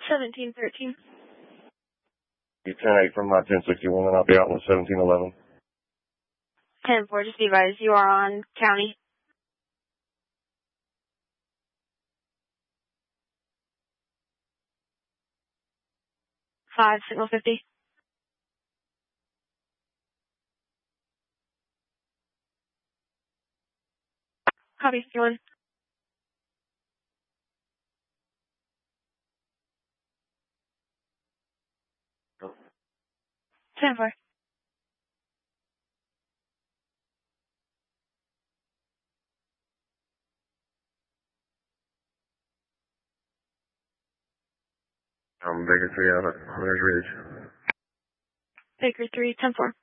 1713. You 10-8 from my 1061, and I'll be out on 1711. 10-4, just be advised, you are on county. Five, signal 50. Copy, you on. Oh. 10-4. Baker 3 out at Hunters Ridge. Baker 3, 10-4.